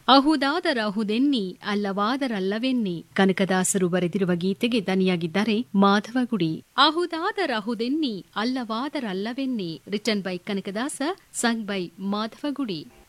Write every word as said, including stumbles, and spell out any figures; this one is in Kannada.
ಅಹುದಾದರಹುದೆನ್ನಿ ಅಲ್ಲವಾದರಲ್ಲವೆನ್ನಿ ಕನಕದಾಸರು ಬರೆದಿರುವ ಗೀತೆಗೆ ದನಿಯಾಗಿದ್ದಾರೆ Madhavagudi. ಅಹುದಾದರಹುದೆನ್ನಿ ಅಲ್ಲವಾದರಲ್ಲವೆನ್ನಿ written by Kanakadasa, sung by Madhavagudi.